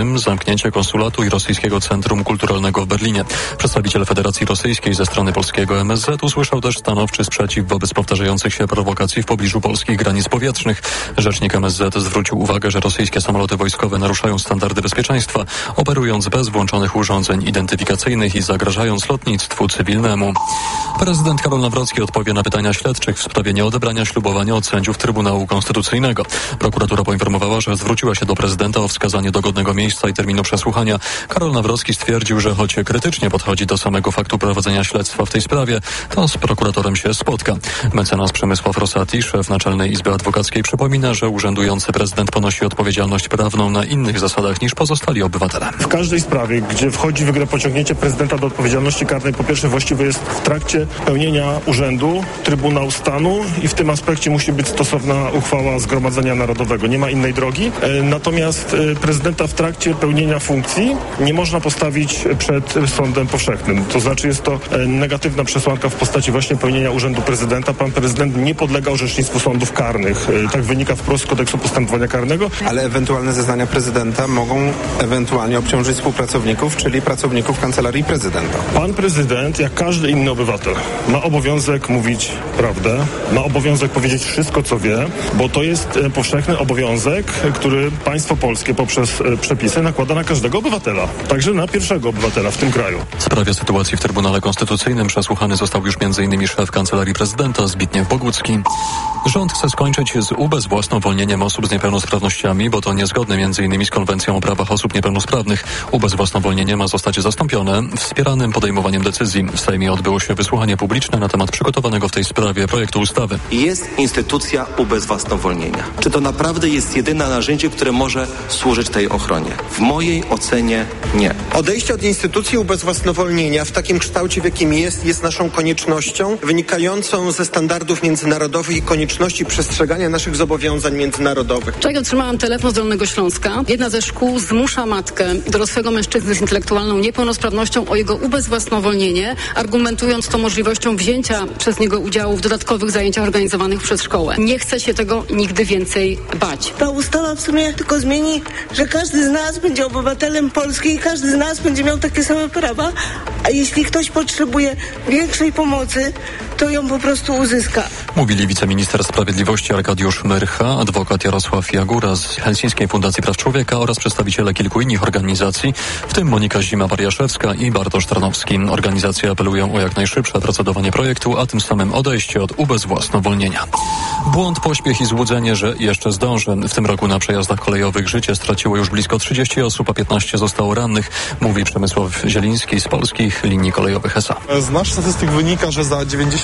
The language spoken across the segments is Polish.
zamknięcie konsulatu i rosyjskiego centrum kulturalnego w Berlinie. Przedstawiciel Federacji Rosyjskiej ze strony polskiego MSZ usłyszał też stanowczy sprzeciw wobec powtarzających się prowokacji w pobliżu polskich granic powietrznych. Rzecznik MSZ zwrócił uwagę, że rosyjskie samoloty wojskowe naruszają standardy bezpieczeństwa, operując bez włączonych urządzeń identyfikacyjnych i zagrażając lotnictwu cywilnemu. Prezydent Karol Nawrocki odpowie na pytania śledczych w sprawie nieodebrania ślubowania od sędziów Trybunału Konstytucyjnego. Prokuratura poinformowała, że zwróciła się do prezydenta o wskazanie dogodnego miejsca i terminu przesłuchania. Karol Nawrocki stwierdził, że choć krytycznie podchodzi do samego faktu prowadzenia śledztwa w tej sprawie, to z prokuratorem się spotka. Mecenas Przemysław Rosati, szef Naczelnej Izby Adwokackiej, przypomina, że urzędujący prezydent ponosi odpowiedzialność prawną na innych zasadach niż pozostali obywatele. W każdej sprawie, gdzie wchodzi w grę pociągnięcie prezydenta do odpowiedzialności karnej, po pierwsze właściwe jest w trakcie pełnienia urzędu Trybunał Stanu i w tym aspekcie musi być stosowna uchwała Zgromadzenia Narodowego. Nie ma innej drogi. Natomiast prezydenta w trakcie pełnienia funkcji nie można postawić przed sądem powszechnym. To znaczy jest to negatywna przesłanka w postaci właśnie pełnienia urzędu prezydenta. Pan prezydent nie podlega orzecznictwu sądów karnych. Tak wynika wprost z kodeksu postępowania karnego. Ale ewentualne zeznania prezydenta mogą ewentualnie obciążyć współpracowników, czyli pracowników Kancelarii Prezydenta. Pan prezydent, jak każdy inny obywatel, ma obowiązek mówić prawdę, ma obowiązek powiedzieć wszystko, co wie, bo to jest powszechny obowiązek, który państwo polskie poprzez przepisy nakłada na każdego obywatela, także na pierwszego obywatela w tym kraju. W sprawie sytuacji w Trybunale Konstytucyjnym przesłuchany został już m.in. szef Kancelarii Prezydenta Zbigniew Bogucki. Rząd chce skończyć z ubezwłasnowolnieniem osób z niepełnosprawnościami, bo to niezgodne m.in. z Konwencją o prawach osób niepełnosprawnych. Ubezwłasnowolnienie ma zostać zastąpione wspieranym podejmowaniem decyzji. W Sejmie odbyło się wysłuchanie publiczne na temat przygotowanego w tej sprawie projektu ustawy. Jest instytucja ubezwłasnowolnienia. Czy to naprawdę jest jedyne narzędzie, które może służyć tej ochronie? W mojej ocenie nie. Odejście od instytucji ubezwłasnowolnienia w takim kształcie, w jakim jest naszą koniecznością wynikającą ze standardów międzynarodowych i konieczności przestrzegania naszych zobowiązań międzynarodowych. Wczoraj otrzymałam telefon z Dolnego Śląska. Jedna ze szkół zmusza matkę, dorosłego mężczyzny z intelektualną niepełnosprawnością, o jego ubezwłasnowolnienie, argumentując to możliwością wzięcia przez niego udziału w dodatkowych zajęciach organizowanych przez szkołę. Nie chce się tego nigdy więcej bać. Ta ustawa w sumie tylko zmieni, że każdy z nas będzie obywatelem Polski i każdy z nas będzie miał takie same prawa, a jeśli ktoś potrzebuje większej pomocy, to ją po prostu uzyska. Mówili wiceminister sprawiedliwości Arkadiusz Myrcha, adwokat Jarosław Jagóra z Helsińskiej Fundacji Praw Człowieka oraz przedstawiciele kilku innych organizacji, w tym Monika Zima-Wariaszewska i Bartosz Tarnowski. Organizacje apelują o jak najszybsze procedowanie projektu, a tym samym odejście od ubezwłasnowolnienia. Błąd, pośpiech i złudzenie, że jeszcze zdąży. W tym roku na przejazdach kolejowych życie straciło już blisko 30 osób, a 15 zostało rannych, mówi Przemysław Zieliński z Polskich Linii Kolejowych S.A. Z naszych statystyk wynika, że za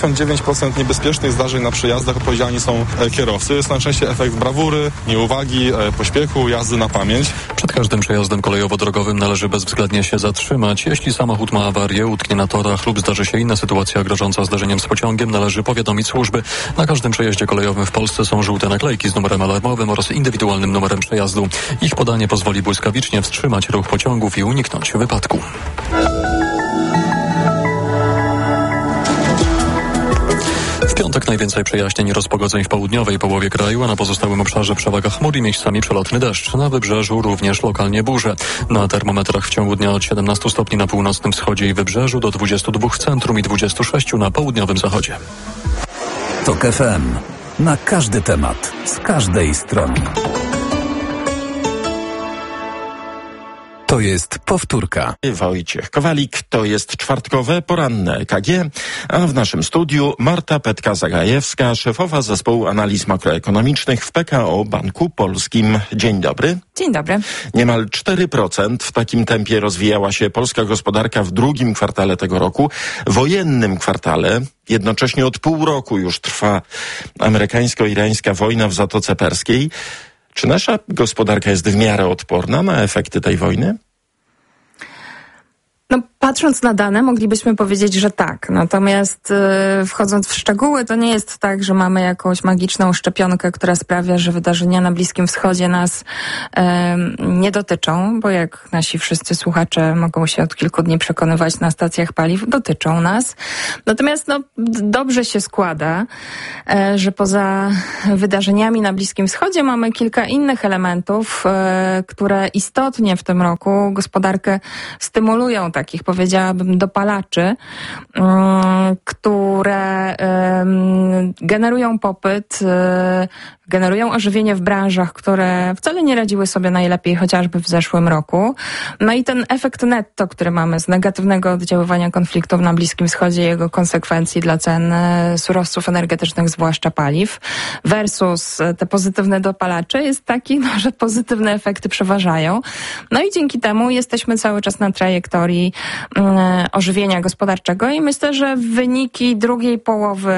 99% niebezpiecznych zdarzeń na przejazdach odpowiedzialni są kierowcy. Jest najczęściej efekt brawury, nieuwagi, pośpiechu, jazdy na pamięć. Przed każdym przejazdem kolejowo-drogowym należy bezwzględnie się zatrzymać. Jeśli samochód ma awarię, utknie na torach lub zdarzy się inna sytuacja grożąca zdarzeniem z pociągiem, należy powiadomić służby. Na każdym przejeździe kolejowym w Polsce są żółte naklejki z numerem alarmowym oraz indywidualnym numerem przejazdu. Ich podanie pozwoli błyskawicznie wstrzymać ruch pociągów i uniknąć wypadku. W piątek najwięcej przejaśnień i rozpogodzeń w południowej połowie kraju, a na pozostałym obszarze przewaga chmur i miejscami przelotny deszcz. Na wybrzeżu również lokalnie burze. Na termometrach w ciągu dnia od 17 stopni na północnym wschodzie i wybrzeżu do 22 w centrum i 26 na południowym zachodzie. TOK FM. Na każdy temat, z każdej strony. To jest powtórka. Wojciech Kowalik, to jest czwartkowe poranne EKG, a w naszym studiu Marta Petka-Zagajewska, szefowa zespołu analiz makroekonomicznych w PKO Banku Polskim. Dzień dobry. Dzień dobry. Niemal 4% w takim tempie rozwijała się polska gospodarka w drugim kwartale tego roku. Wojennym kwartale, jednocześnie od pół roku już trwa amerykańsko-irańska wojna w Zatoce Perskiej. Czy nasza gospodarka jest w miarę odporna na efekty tej wojny? No, Patrząc na dane, moglibyśmy powiedzieć, że tak. Natomiast wchodząc w szczegóły, to nie jest tak, że mamy jakąś magiczną szczepionkę, która sprawia, że wydarzenia na Bliskim Wschodzie nas nie dotyczą, bo jak nasi wszyscy słuchacze mogą się od kilku dni przekonywać na stacjach paliw, dotyczą nas. Natomiast dobrze się składa, że poza wydarzeniami na Bliskim Wschodzie mamy kilka innych elementów, które istotnie w tym roku gospodarkę stymulują, takich powiedziałabym dopalaczy, które generują popyt, generują ożywienie w branżach, które wcale nie radziły sobie najlepiej, chociażby w zeszłym roku. No i ten efekt netto, który mamy z negatywnego oddziaływania konfliktów na Bliskim Wschodzie i jego konsekwencji dla cen surowców energetycznych, zwłaszcza paliw, versus te pozytywne dopalacze, jest taki, że pozytywne efekty przeważają. No i dzięki temu jesteśmy cały czas na trajektorii ożywienia gospodarczego i myślę, że wyniki drugiej połowy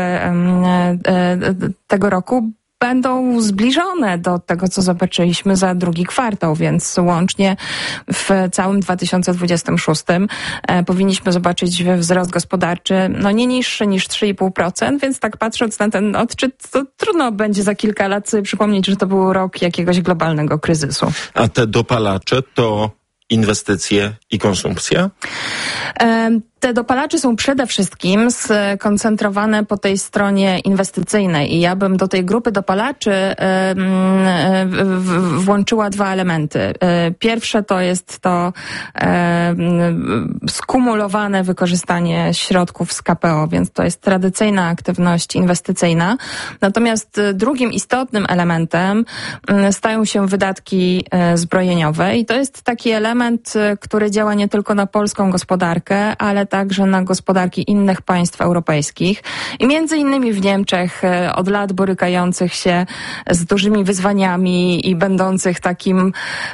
tego roku będą zbliżone do tego, co zobaczyliśmy za drugi kwartał, więc łącznie w całym 2026 powinniśmy zobaczyć wzrost gospodarczy nie niższy niż 3,5%, więc tak patrząc na ten odczyt, to trudno będzie za kilka lat sobie przypomnieć, że to był rok jakiegoś globalnego kryzysu. A te dopalacze to inwestycje i konsumpcja? Te dopalacze są przede wszystkim skoncentrowane po tej stronie inwestycyjnej i ja bym do tej grupy dopalaczy włączyła dwa elementy. Pierwsze to jest to skumulowane wykorzystanie środków z KPO, więc to jest tradycyjna aktywność inwestycyjna. Natomiast drugim istotnym elementem stają się wydatki zbrojeniowe i to jest taki element, który działa nie tylko na polską gospodarkę, ale także na gospodarki innych państw europejskich i między innymi w Niemczech od lat borykających się z dużymi wyzwaniami i będących takim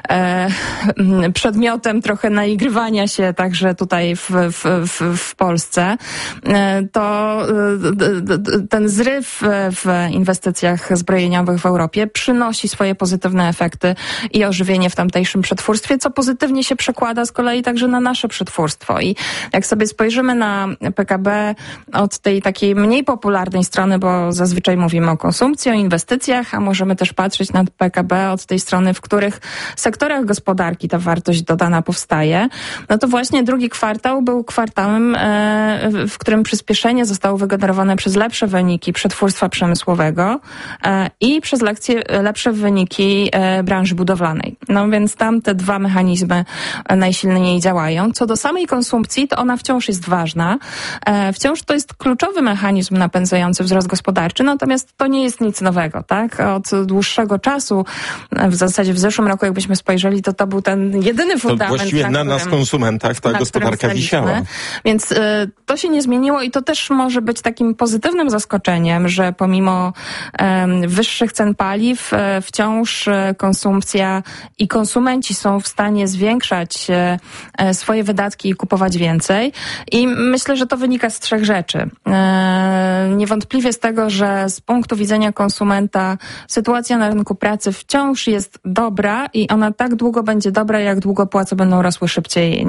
przedmiotem trochę naigrywania się także tutaj w Polsce, to ten zryw w inwestycjach zbrojeniowych w Europie przynosi swoje pozytywne efekty i ożywienie w tamtejszym przetwórstwie, co pozytywnie się przekłada z kolei także na nasze przetwórstwo. I jak sobie spojrzymy na PKB od tej takiej mniej popularnej strony, bo zazwyczaj mówimy o konsumpcji, o inwestycjach, a możemy też patrzeć na PKB od tej strony, w których sektorach gospodarki ta wartość dodana powstaje, no to właśnie drugi kwartał był kwartałem, w którym przyspieszenie zostało wygenerowane przez lepsze wyniki przetwórstwa przemysłowego i przez lepsze wyniki branży budowlanej. No więc tam te dwa mechanizmy najsilniej działają. Co do samej konsumpcji, to ona wciąż jest ważna. Wciąż to jest kluczowy mechanizm napędzający wzrost gospodarczy, natomiast to nie jest nic nowego, tak? Od dłuższego czasu, w zasadzie w zeszłym roku, jakbyśmy spojrzeli, to był ten jedyny fundament. To właściwie na nas, konsumentach, ta gospodarka wisiała. Więc to się nie zmieniło i to też może być takim pozytywnym zaskoczeniem, że pomimo wyższych cen paliw wciąż konsumpcja i konsumenci są w stanie zwiększać swoje wydatki i kupować więcej. I myślę, że to wynika z trzech rzeczy. Niewątpliwie z tego, że z punktu widzenia konsumenta sytuacja na rynku pracy wciąż jest dobra i ona tak długo będzie dobra, jak długo płace będą rosły szybciej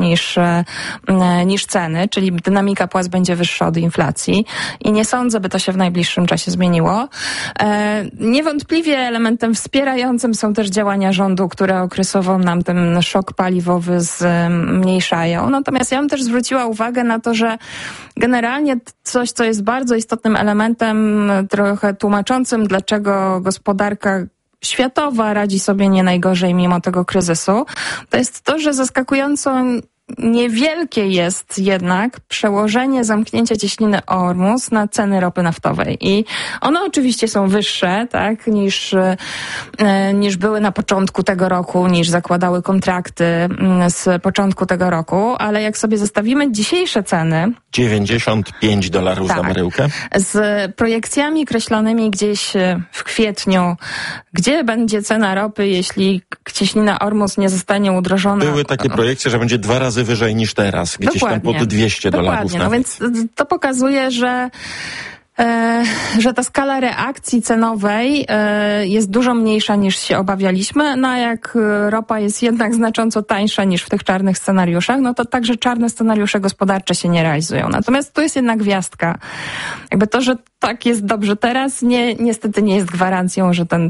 niż ceny, czyli dynamika płac będzie wyższa od inflacji i nie sądzę, by to się w najbliższym czasie zmieniło. Niewątpliwie elementem wspierającym są też działania rządu, które okresowo nam ten szok paliwowy zmniejszają. Natomiast ja bym też zwróciła uwagę na to, że generalnie coś, co jest bardzo istotnym elementem, trochę tłumaczącym, dlaczego gospodarka światowa radzi sobie nie najgorzej mimo tego kryzysu, to jest to, że zaskakująco niewielkie jest jednak przełożenie zamknięcia cieśniny Ormus na ceny ropy naftowej. I one oczywiście są wyższe, tak, niż były na początku tego roku, niż zakładały kontrakty z początku tego roku, ale jak sobie zestawimy dzisiejsze ceny, $95 za baryłkę, z projekcjami kreślonymi gdzieś w kwietniu, gdzie będzie cena ropy, jeśli cieśnina Ormus nie zostanie udrożona. Były takie projekcje, że będzie 2 razy wyżej niż teraz, gdzieś tam pod $200. Dokładnie, no więc to pokazuje, że że ta skala reakcji cenowej jest dużo mniejsza niż się obawialiśmy, no a jak ropa jest jednak znacząco tańsza niż w tych czarnych scenariuszach, no to także czarne scenariusze gospodarcze się nie realizują. Natomiast tu jest jednak gwiazdka. Jakby to, że tak jest dobrze teraz, niestety nie jest gwarancją, że ten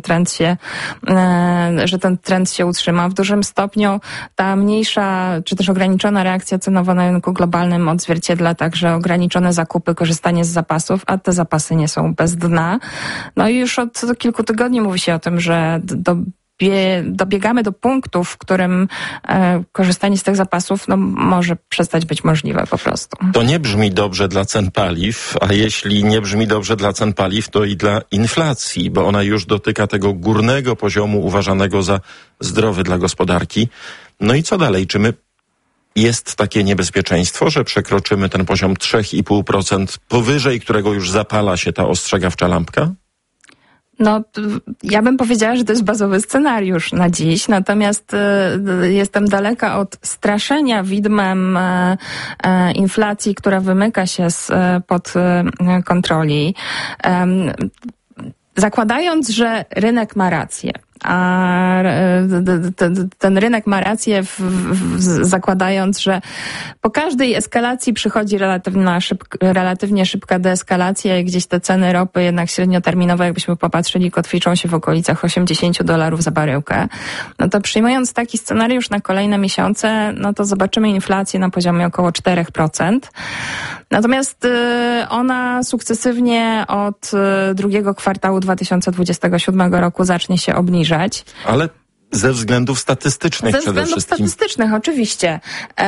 trend się utrzyma. W dużym stopniu ta mniejsza, czy też ograniczona reakcja cenowa na rynku globalnym odzwierciedla także ograniczone zakupy, korzystanie z zapasów, a te zapasy nie są bez dna. No i już od kilku tygodni mówi się o tym, że dobiegamy do punktu, w którym korzystanie z tych zapasów może przestać być możliwe po prostu. To nie brzmi dobrze dla cen paliw, a jeśli nie brzmi dobrze dla cen paliw, to i dla inflacji, bo ona już dotyka tego górnego poziomu uważanego za zdrowy dla gospodarki. No i co dalej? Czy jest takie niebezpieczeństwo, że przekroczymy ten poziom 3,5%, powyżej którego już zapala się ta ostrzegawcza lampka? No, ja bym powiedziała, że to jest bazowy scenariusz na dziś, natomiast jestem daleka od straszenia widmem inflacji, która wymyka się spod kontroli. Zakładając, że rynek ma rację, a ten rynek ma rację zakładając, że po każdej eskalacji przychodzi relatywnie szybka deeskalacja i gdzieś te ceny ropy jednak średnioterminowe, jakbyśmy popatrzyli, kotwiczą się w okolicach $80 za baryłkę. No to przyjmując taki scenariusz na kolejne miesiące, no to zobaczymy inflację na poziomie około 4%. Natomiast ona sukcesywnie od drugiego kwartału 2027 roku zacznie się obniżać. Ale ze względów statystycznych przede wszystkim. Ze względów statystycznych, oczywiście.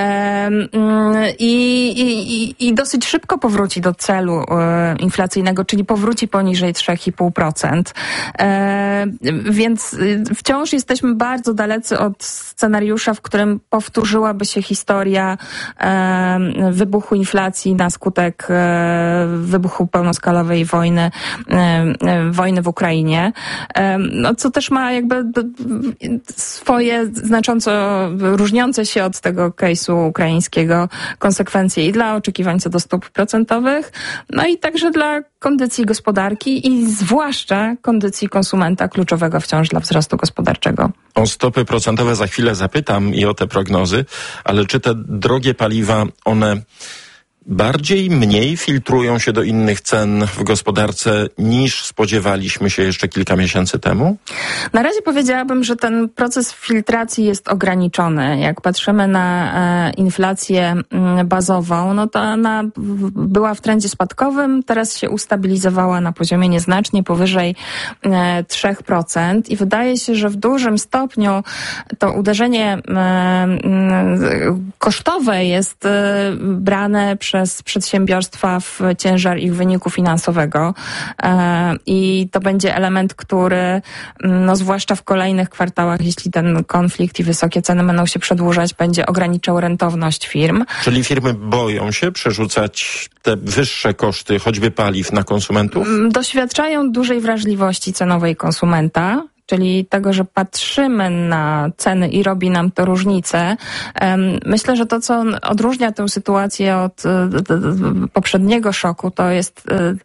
I dosyć szybko powróci do celu inflacyjnego, czyli powróci poniżej 3,5%. Więc wciąż jesteśmy bardzo dalecy od scenariusza, w którym powtórzyłaby się historia wybuchu inflacji na skutek wybuchu pełnoskalowej wojny w Ukrainie. No, co też ma jakby swoje znacząco różniące się od tego case'u ukraińskiego konsekwencje i dla oczekiwań co do stóp procentowych, no i także dla kondycji gospodarki i zwłaszcza kondycji konsumenta kluczowego wciąż dla wzrostu gospodarczego. O stopy procentowe za chwilę zapytam i o te prognozy, ale czy te drogie paliwa, one mniej filtrują się do innych cen w gospodarce niż spodziewaliśmy się jeszcze kilka miesięcy temu? Na razie powiedziałabym, że ten proces filtracji jest ograniczony. Jak patrzymy na inflację bazową, no to ona była w trendzie spadkowym, teraz się ustabilizowała na poziomie nieznacznie powyżej 3% i wydaje się, że w dużym stopniu to uderzenie kosztowe jest brane przez przedsiębiorstwa w ciężar ich wyniku finansowego i to będzie element, który no zwłaszcza w kolejnych kwartałach, jeśli ten konflikt i wysokie ceny będą się przedłużać, będzie ograniczał rentowność firm. Czyli firmy boją się przerzucać te wyższe koszty, choćby paliw, na konsumentów? Doświadczają dużej wrażliwości cenowej konsumenta, czyli tego, że patrzymy na ceny i robi nam to różnicę. Myślę, że to, co odróżnia tę sytuację od poprzedniego szoku, to jest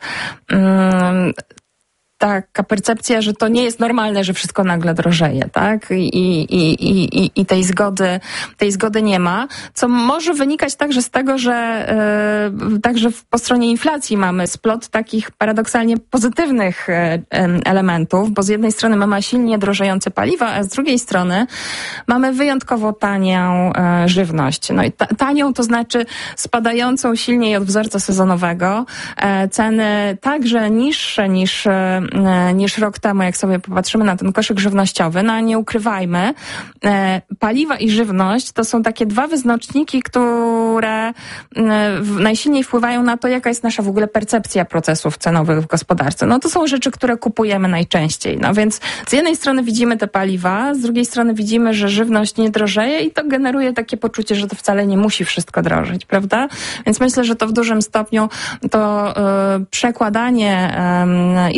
taka percepcja, że to nie jest normalne, że wszystko nagle drożeje, tak? I tej zgody nie ma, co może wynikać także z tego, że także po stronie inflacji mamy splot takich paradoksalnie pozytywnych elementów, bo z jednej strony mamy silnie drożejące paliwa, a z drugiej strony mamy wyjątkowo tanią żywność. No i tanią to znaczy spadającą silniej od wzorca sezonowego, ceny także niższe niż rok temu, jak sobie popatrzymy na ten koszyk żywnościowy. No a nie ukrywajmy, paliwa i żywność to są takie dwa wyznaczniki, które najsilniej wpływają na to, jaka jest nasza w ogóle percepcja procesów cenowych w gospodarce. No to są rzeczy, które kupujemy najczęściej. No więc z jednej strony widzimy te paliwa, z drugiej strony widzimy, że żywność nie drożeje i to generuje takie poczucie, że to wcale nie musi wszystko drożyć, prawda? Więc myślę, że to w dużym stopniu to przekładanie i rozlewanie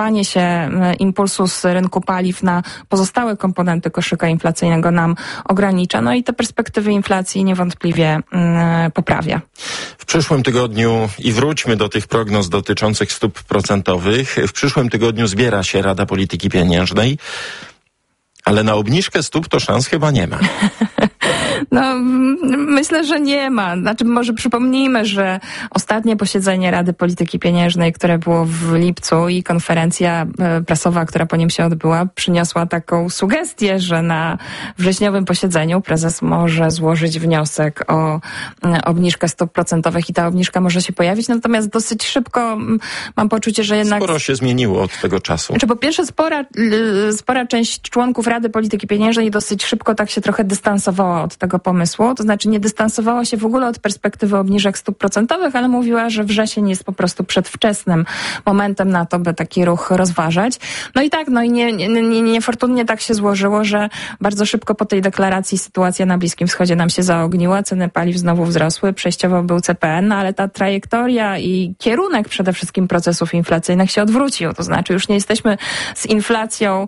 wycofanie się impulsu z rynku paliw na pozostałe komponenty koszyka inflacyjnego nam ogranicza. No i te perspektywy inflacji niewątpliwie poprawia. W przyszłym tygodniu, i wróćmy do tych prognoz dotyczących stóp procentowych, w przyszłym tygodniu zbiera się Rada Polityki Pieniężnej, ale na obniżkę stóp to szans chyba nie ma. No, myślę, że nie ma. Znaczy, może przypomnijmy, że ostatnie posiedzenie Rady Polityki Pieniężnej, które było w lipcu, i konferencja prasowa, która po nim się odbyła, przyniosła taką sugestię, że na wrześniowym posiedzeniu prezes może złożyć wniosek o obniżkę stóp procentowych i ta obniżka może się pojawić. Natomiast dosyć szybko mam poczucie, że jednak... Sporo się zmieniło od tego czasu. Znaczy, po pierwsze, spora część członków Rady Polityki Pieniężnej dosyć szybko tak się trochę dystansowała od tego pomysłu, to znaczy nie dystansowała się w ogóle od perspektywy obniżek stóp procentowych, ale mówiła, że wrzesień jest po prostu przedwczesnym momentem na to, by taki ruch rozważać. No i tak, niefortunnie tak się złożyło, że bardzo szybko po tej deklaracji sytuacja na Bliskim Wschodzie nam się zaogniła, ceny paliw znowu wzrosły, przejściowo był CPN, ale ta trajektoria i kierunek przede wszystkim procesów inflacyjnych się odwrócił. To znaczy już nie jesteśmy z inflacją,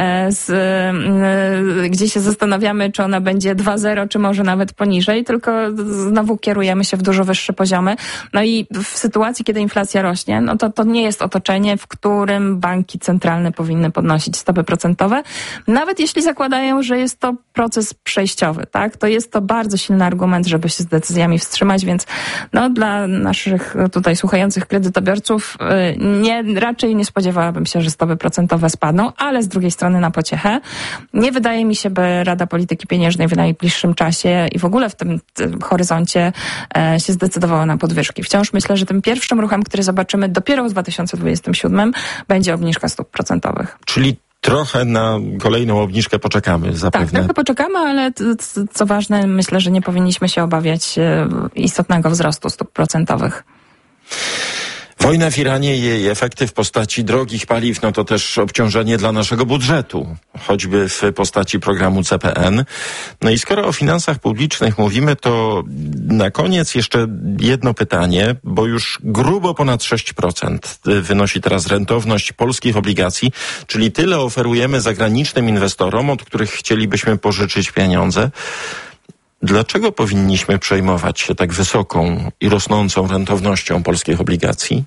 gdzie się zastanawiamy, czy ona będzie 2,0, czy może nawet poniżej, tylko znowu kierujemy się w dużo wyższe poziomy. No i w sytuacji, kiedy inflacja rośnie, no to nie jest otoczenie, w którym banki centralne powinny podnosić stopy procentowe, nawet jeśli zakładają, że jest to proces przejściowy, tak? To jest to bardzo silny argument, żeby się z decyzjami wstrzymać, więc dla naszych tutaj słuchających kredytobiorców raczej nie spodziewałabym się, że stopy procentowe spadną, ale z drugiej strony na pociechę. Nie wydaje mi się, by Rada Polityki Pieniężnej w najbliższym czasie i w ogóle w tym horyzoncie się zdecydowała na podwyżki. Wciąż myślę, że tym pierwszym ruchem, który zobaczymy dopiero w 2027, będzie obniżka stóp procentowych. Czyli trochę na kolejną obniżkę poczekamy zapewne. Tak, trochę poczekamy, ale co ważne, myślę, że nie powinniśmy się obawiać istotnego wzrostu stóp procentowych. Wojna w Iranie i jej efekty w postaci drogich paliw, to też obciążenie dla naszego budżetu, choćby w postaci programu CPN. No i skoro o finansach publicznych mówimy, to na koniec jeszcze jedno pytanie, bo już grubo ponad 6% wynosi teraz rentowność polskich obligacji, czyli tyle oferujemy zagranicznym inwestorom, od których chcielibyśmy pożyczyć pieniądze. Dlaczego powinniśmy przejmować się tak wysoką i rosnącą rentownością polskich obligacji?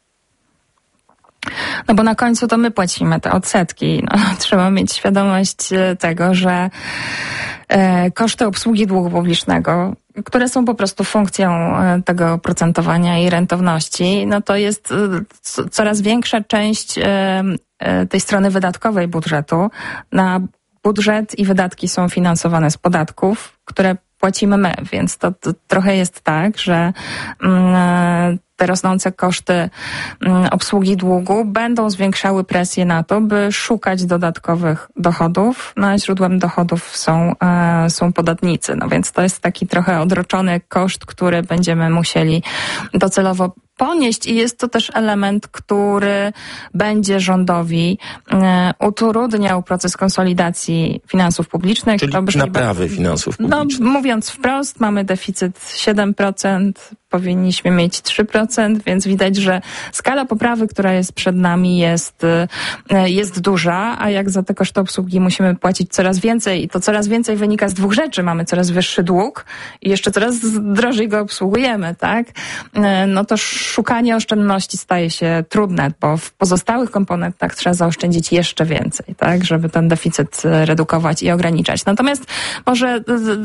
Bo na końcu to my płacimy te odsetki. Trzeba mieć świadomość tego, że koszty obsługi długu publicznego, które są po prostu funkcją tego procentowania i rentowności, to jest coraz większa część tej strony wydatkowej budżetu. Na budżet i wydatki są finansowane z podatków, które płacimy my, więc to trochę jest tak, że te rosnące koszty obsługi długu będą zwiększały presję na to, by szukać dodatkowych dochodów. No, źródłem dochodów są podatnicy. Więc to jest taki trochę odroczony koszt, który będziemy musieli docelowo ponieść i jest to też element, który będzie rządowi utrudniał proces konsolidacji finansów publicznych. Czyli naprawy finansów publicznych. Mówiąc wprost, mamy deficyt 7%, powinniśmy mieć 3%, więc widać, że skala poprawy, która jest przed nami jest duża, a jak za te koszty obsługi musimy płacić coraz więcej i to coraz więcej wynika z dwóch rzeczy. Mamy coraz wyższy dług i jeszcze coraz drożej go obsługujemy, tak? To szukanie oszczędności staje się trudne, bo w pozostałych komponentach trzeba zaoszczędzić jeszcze więcej, tak? Żeby ten deficyt redukować i ograniczać. Natomiast może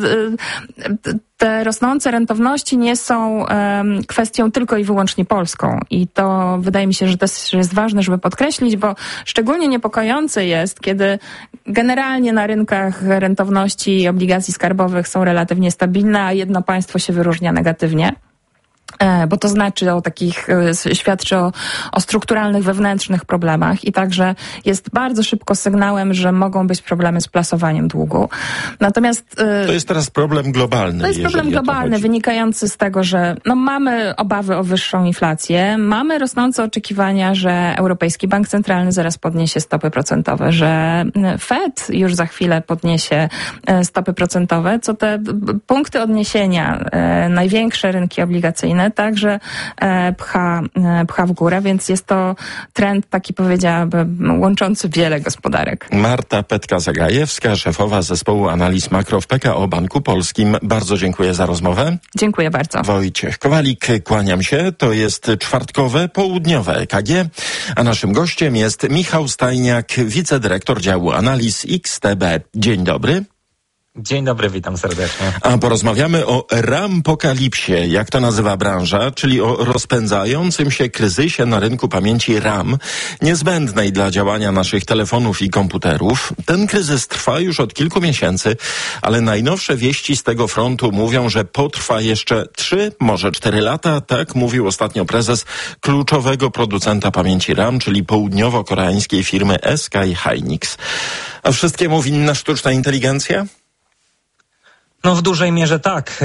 te rosnące rentowności nie są kwestią tylko i wyłącznie polską i to wydaje mi się, że też jest ważne, żeby podkreślić, bo szczególnie niepokojące jest, kiedy generalnie na rynkach rentowności i obligacji skarbowych są relatywnie stabilne, a jedno państwo się wyróżnia negatywnie. Bo to świadczy o strukturalnych, wewnętrznych problemach i także jest bardzo szybko sygnałem, że mogą być problemy z plasowaniem długu. Natomiast to jest teraz problem globalny. To jest problem globalny, wynikający z tego, że mamy obawy o wyższą inflację, mamy rosnące oczekiwania, że Europejski Bank Centralny zaraz podniesie stopy procentowe, że Fed już za chwilę podniesie stopy procentowe, co te punkty odniesienia, największe rynki obligacyjne inwestycyjny także pcha w górę, więc jest to trend taki, powiedziałabym, łączący wiele gospodarek. Marta Petka-Zagajewska, szefowa zespołu analiz makro w PKO Banku Polskim. Bardzo dziękuję za rozmowę. Dziękuję bardzo. Wojciech Kowalik, kłaniam się. To jest czwartkowe, południowe EKG, a naszym gościem jest Michał Stajniak, wicedyrektor działu analiz XTB. Dzień dobry. Dzień dobry, witam serdecznie. A porozmawiamy o rampokalipsie, jak to nazywa branża, czyli o rozpędzającym się kryzysie na rynku pamięci RAM, niezbędnej dla działania naszych telefonów i komputerów. Ten kryzys trwa już od kilku miesięcy, ale najnowsze wieści z tego frontu mówią, że potrwa jeszcze 3, może 4 lata. Tak mówił ostatnio prezes kluczowego producenta pamięci RAM, czyli południowo-koreańskiej firmy SK Hynix. A wszystkiemu winna sztuczna inteligencja? No w dużej mierze tak.